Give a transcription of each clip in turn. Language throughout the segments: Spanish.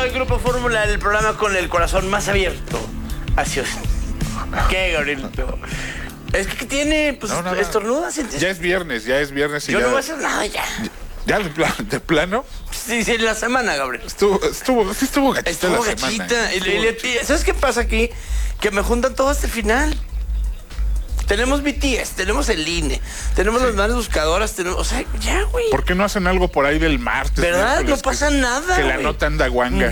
el Grupo Fórmula, el programa con el corazón más abierto. Así es. ¿Qué, Gabrielito? Es que tiene, pues, no. estornudas. Ya es viernes. Y yo ya, no voy a hacer nada ya. ¿Ya de plano? Sí, en la semana, Gabriel. Estuvo gachita Estuvo la semana. gachita. ¿Sabes qué pasa aquí? Que me juntan todo este final. Tenemos BTS, tenemos el INE, tenemos las manos buscadoras, tenemos... O sea, ya, güey. ¿Por qué no hacen algo por ahí del martes? ¿Verdad? No pasa nada, Que la güey. nota anda guanga.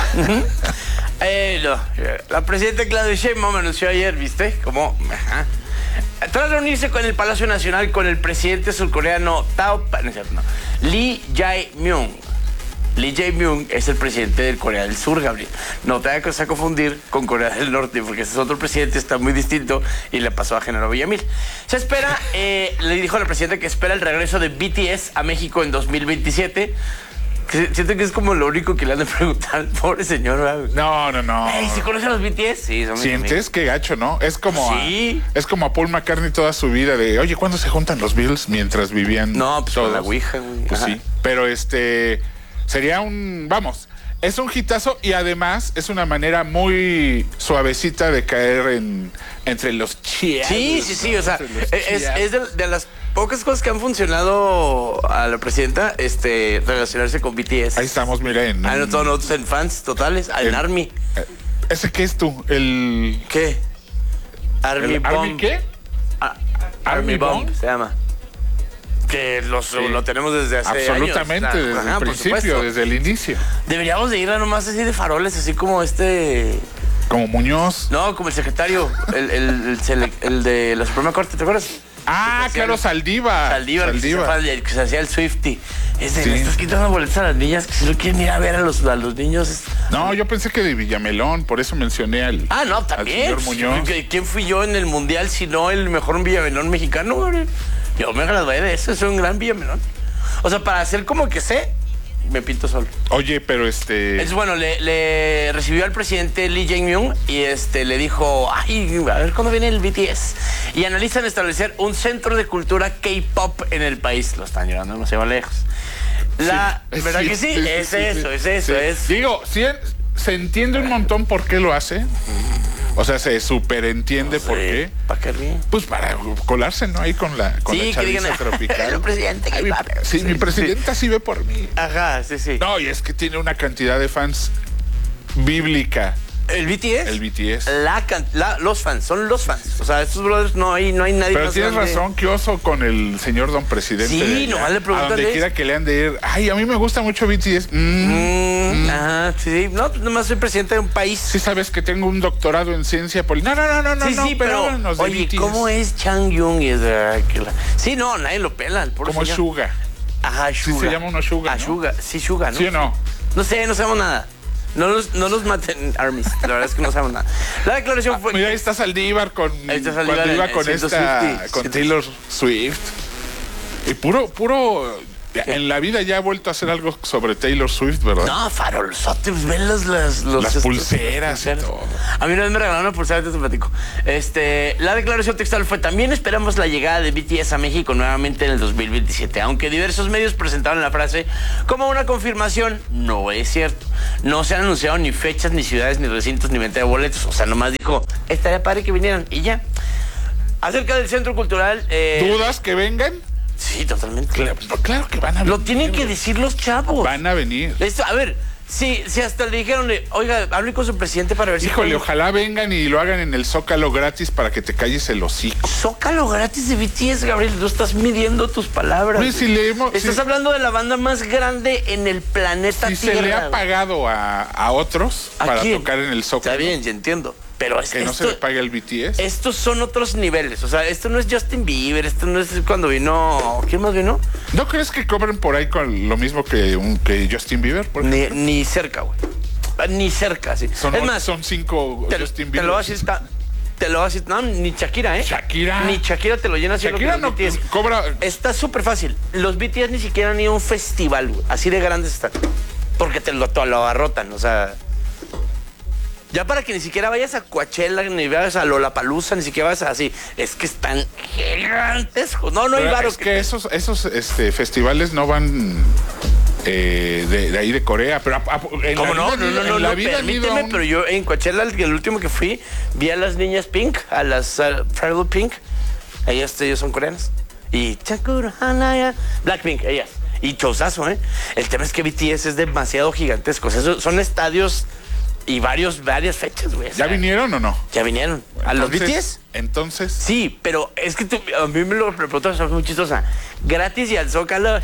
No. La presidenta Claudia Sheinbaum anunció ayer, ¿viste? Como... Ajá. Tras reunirse con el Palacio Nacional con el presidente surcoreano Lee Jae-myung. Lee Jae-myung es el presidente de Corea del Sur, Gabriel. No te hagas a confundir con Corea del Norte, porque ese es otro presidente, está muy distinto y le pasó a Genaro Villamil. Se espera, le dijo a la presidenta que espera el regreso de BTS a México en 2027. Siento que es como lo único que le han de preguntar al pobre señor. No. ¿Se conocen los BTS? Sí, son ¿Sientes? Qué gacho, ¿no? Es como es como a Paul McCartney toda su vida de, oye, ¿cuándo se juntan los Beatles mientras vivían No, pues todos? con la Ouija, güey. Pues sí, pero sería es un hitazo y además es una manera muy suavecita de caer entre los chiados. Sí, o sea, es de las pocas cosas que han funcionado a la presidenta, relacionarse con BTS. Ahí estamos, mira, todos nosotros en fans totales, en ARMY. ¿Ese qué es tú? El... ¿Qué? ARMY Bomb. ¿ARMY qué? ARMY Bomb se llama. Que lo tenemos desde hace absolutamente, años. desde el principio, desde el inicio. Deberíamos de ir a nomás así de faroles, así como Como Muñoz. No, como el secretario, el de la Suprema Corte, ¿te acuerdas? Ah, claro, Saldívar. Que se hacía el Swiftie. Me estás quitando boletos a las niñas que si no quieren ir a ver a los niños. No, yo pensé que de Villamelón, por eso mencioné al también. Al señor Muñoz. ¿Quién fui yo en el Mundial si no el mejor Villamelón mexicano, Gabriel? Yo me gradué de eso, es un gran Villamelón. O sea, para hacer como que sé, me pinto solo. Oye, pero Es bueno, le recibió al presidente Lee Jae-myung y le dijo, a ver cuándo viene el BTS. Y analizan establecer un centro de cultura K-pop en el país. Lo están llorando, no se va lejos. ¿Verdad que sí? Es eso. Digo, se entiende un montón por qué lo hace. O sea, se superentiende por qué. ¿Para qué ríe? Pues para colarse, ¿no? Ahí con la chaviza tropical. El presidente Sí, mi presidenta sí ve por mí. Ajá, sí. No, y es que tiene una cantidad de fans bíblica. ¿El BTS? El BTS. Los fans, son los fans. O sea, estos brothers no hay nadie pero más tienes grande. razón, qué oso con el señor don presidente. Sí, nomás le preguntan. A donde quiera que le han de ir. Ay, a mí me gusta mucho BTS. Ajá, sí. No, pues nomás soy presidente de un país. Sí sabes que tengo un doctorado en ciencia política. No. Sí, pero oye, BTS. ¿cómo es Chang Jung? Sí, no, nadie lo pela. El como Suga. Ajá, Suga. Sí se llama uno Suga, ¿no? Suga, sí, Suga, ¿no? ¿Sí o no? No sé, no sabemos nada. No nos maten, armies. La verdad es que no sabemos nada. La declaración fue... Mira, ahí está Saldívar con... Ahí está Saldívar cuando iba en con 150, con Taylor Swift. Y puro... En la vida ya ha vuelto a hacer algo sobre Taylor Swift, ¿verdad? No, farolzote, pues ven las pulseras y todo. A mí una vez me regalaron una pulsera, te platico. La declaración textual fue: también esperamos la llegada de BTS a México nuevamente en el 2027. Aunque diversos medios presentaron la frase como una confirmación, no es cierto. No se han anunciado ni fechas, ni ciudades, ni recintos, ni venta de boletos. O sea, nomás dijo, estaría padre que vinieran y ya. Acerca del centro cultural... ¿Dudas que vengan? Sí, totalmente. Claro que van a venir. Lo tienen que decir los chavos. Van a venir. A ver, si hasta le dijeron, oiga, hable con su presidente para ver si... Híjole, ojalá vengan y lo hagan en el Zócalo gratis para que te calles el hocico. Zócalo gratis de BTS, Gabriel. Tú estás midiendo tus palabras. Pues si estás hablando de la banda más grande en el planeta Tierra. Se le ha pagado a otros para tocar en el Zócalo. Está bien, ya entiendo. Pero que no se le pague el BTS. Estos son otros niveles. O sea, esto no es Justin Bieber, esto no es cuando vino... ¿Quién más vino? ¿No crees que cobren por ahí con lo mismo que Justin Bieber? Ni cerca, güey. Ni cerca, sí. Son 5 Justin Bieber. Te lo voy a decir, no, ni Shakira, ¿eh? Ni Shakira te lo llena así. Shakira no BTS cobra. Está súper fácil. Los BTS ni siquiera han ido a un festival, güey. Así de grandes están. Porque te lo abarrotan, o sea... Ya para que ni siquiera vayas a Coachella, ni vayas a Lollapalooza, ni siquiera vayas así. Es que están gigantescos. No hay varo. Es que esos festivales no van de ahí de Corea. Pero ¿Cómo no? No, permíteme, pero yo en Coachella, el último que fui, vi a las niñas Pink, a las Farrell Pink. Ellos son coreanas. Y Blackpink, ellas. Y chozazo, ¿eh? El tema es que BTS es demasiado gigantesco. O sea, son estadios y varias fechas, güey. ¿Ya vinieron o no? Ya vinieron. ¿A los BTS? Entonces. Sí, pero es que a mí me lo preguntan, es muy chistosa. Gratis y al Zócalo.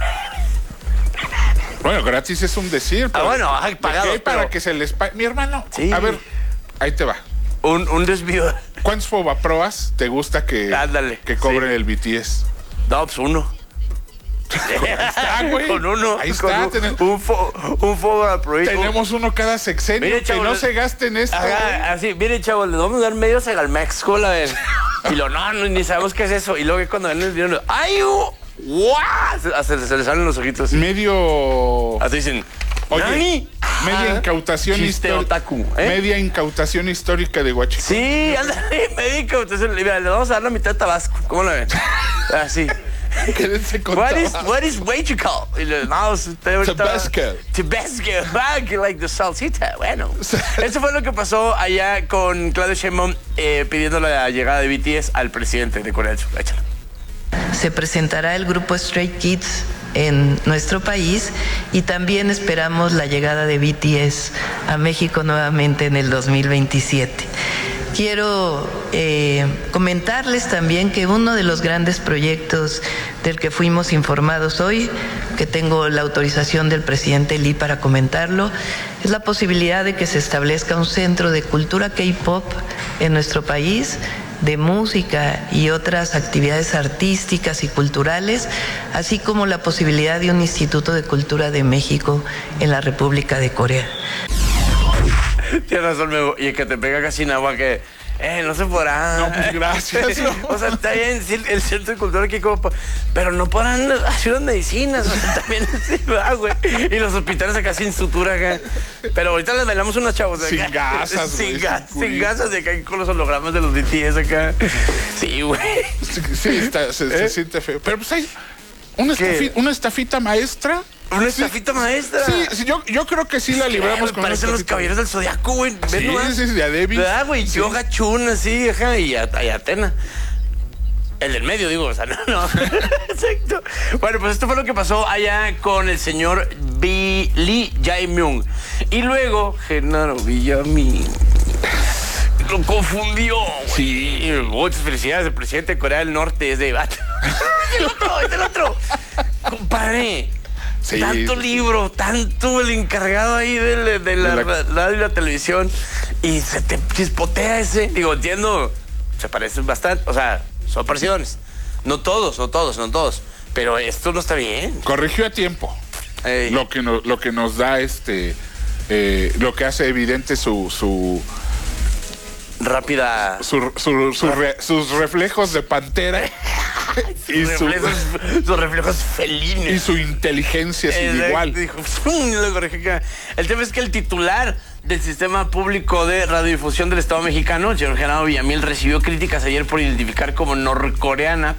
Bueno, gratis es un decir. Pero bueno, pagado. Para que se les pague. Mi hermano, sí. A ver, ahí te va. Un desvío. ¿Cuántos Fobaproas te gusta que cobren el BTS? No, pues uno. Ahí está, güey. Con uno. Ahí está. Un Fobaproa. Tenemos uno cada sexenio. Mire, chavo, que no se gasten esto. Así, mire, chavo, le vamos a dar medio Segalmex, ¿cómo la ven? Y no, ni sabemos qué es eso. Y luego cuando ven el video, ¡ay! ¡Guau! Se les salen los ojitos. Medio. Así dicen. Oye, media incautación histórica. Media incautación histórica de Huachicoleo. Sí, ándale, media incautación. Mira, le vamos a dar la mitad de Tabasco. ¿Cómo la ven? Así. Quédense con What is Huachicoleo? No, Tabasco. Tabasco, like the salsita. Bueno, eso fue lo que pasó allá con Claudia Sheinbaum pidiendo la llegada de BTS al presidente de Corea del Sur. Échalo. Se presentará el grupo Stray Kids en nuestro país y también esperamos la llegada de BTS a México nuevamente en el 2027. Quiero comentarles también que uno de los grandes proyectos del que fuimos informados hoy, que tengo la autorización del presidente Lee para comentarlo, es la posibilidad de que se establezca un centro de cultura K-pop en nuestro país, de música y otras actividades artísticas y culturales, así como la posibilidad de un Instituto de Cultura de México en la República de Corea. Tienes razón, Memo. Y el que te pega casi en agua que... no se podrá. No, pues gracias. O sea, está bien el Centro de Cultura aquí como... Pero no podrán hacer las medicinas. O sea, también güey. Y los hospitales acá sin sutura acá. Pero ahorita les bailamos unos chavos de acá. Sin gasas, sin gasas de acá con los hologramas de los BTS acá. Sí, güey. Sí, se siente feo. Pero pues hay una estafita maestra. ¿Una estafita maestra? Sí, yo creo que sí la libramos con parecen los caballeros del Zodiaco, güey. Sí, de Adebis. ¿Verdad, güey? Sí. Yoga Chun, así, ajá, y Atena. El del medio, digo, o sea, no. Exacto. Bueno, pues esto fue lo que pasó allá con el señor Lee Jae-myung. Y luego, Genaro Villamil lo confundió, güey. Sí. Muchas felicidades, el presidente de Corea del Norte es de... ¡Es el otro! Compadre. Sí, tanto libro, tanto el encargado ahí de la radio y la televisión, y se te chispotea ese. Digo, entiendo, se parecen bastante, o sea, son parecidones. No todos, pero esto no está bien. Corrigió a tiempo. Lo que nos da lo que hace evidente su rápida... sus reflejos de pantera. Y sus reflejos felinos. Y su inteligencia sin igual. El tema es que el titular del Sistema Público de Radiodifusión del Estado Mexicano, el señor Genaro Villamil, recibió críticas ayer por identificar como norcoreana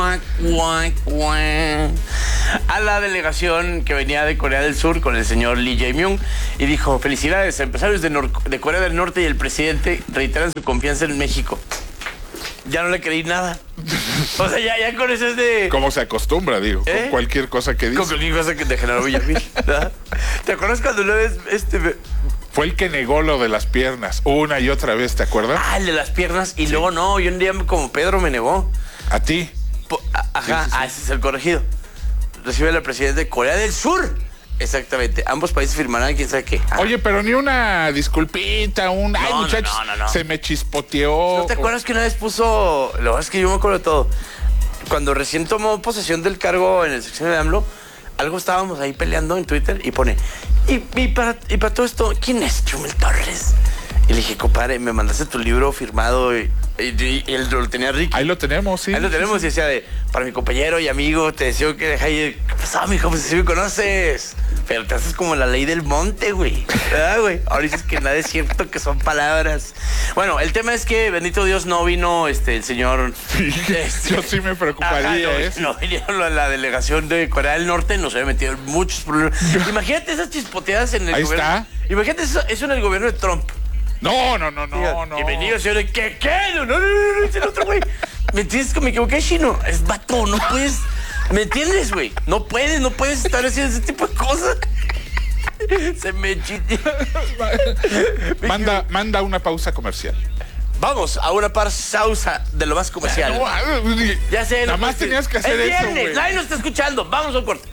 a la delegación que venía de Corea del Sur con el señor Lee Jae-myung y dijo: felicidades, empresarios de Corea del Norte y el presidente reiteran su confianza en México. Ya no le creí nada. O sea, ya con eso es de... Como se acostumbra, digo, con cualquier cosa que dice. Con cualquier cosa que de Genaro Villamil, ¿verdad? ¿Te acuerdas cuando una vez Fue el que negó lo de las piernas una y otra vez, ¿te acuerdas? Ah, el de las piernas. Y luego no, yo un día como Pedro me negó. ¿A ti? Ajá, sí. Ese es el corregido. Recibe al presidente de Corea del Sur. Exactamente. Ambos países firmarán quién sabe qué. Oye, pero ni una disculpita, ay, muchachos, no. Se me chispoteó. ¿No te acuerdas que una vez puso... Lo es que yo me acuerdo de todo. Cuando recién tomó posesión del cargo en el sexenio de AMLO, algo estábamos ahí peleando en Twitter y pone... Y para todo esto, ¿quién es Chumel Torres? Y le dije, compadre, me mandaste tu libro firmado y él lo tenía Ricky. Ahí lo tenemos, sí. Ahí lo tenemos y decía para mi compañero y amigo, te deseo que deje ahí. ¿Qué pasó, mijo? Pues si me conoces. Pero te haces como la ley del monte, güey. ¿Verdad, güey? Ahora dices que nada es cierto, que son palabras. Bueno, el tema es que, bendito Dios, no vino el señor... Sí, yo sí me preocuparía. No vinieron la delegación de Corea del Norte, nos había metido en muchos problemas. Imagínate esas chispoteadas en el Ahí gobierno. está. Imagínate eso en el gobierno de Trump. No. Y venía el señor, ¿qué? No, es el otro güey. ¿Me entiendes? Me equivoqué, chino. Es vato, no puedes... ¿Me entiendes, güey? No puedes estar haciendo ese tipo de cosas. Se me Manda una pausa comercial. Vamos a una pausa de lo más comercial. No, ya sé. nada más tenías que hacer eso, güey. Nadie nos está escuchando. Vamos a un corte.